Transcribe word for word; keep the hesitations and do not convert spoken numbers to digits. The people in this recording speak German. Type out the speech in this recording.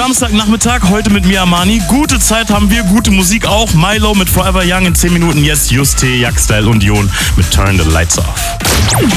Samstagnachmittag, heute mit mir Armani. Gute Zeit haben wir, gute Musik auch. Milo mit Forever Young in zehn Minuten. Yes, Juste, Jackstyle und Jon mit Turn the Lights Off.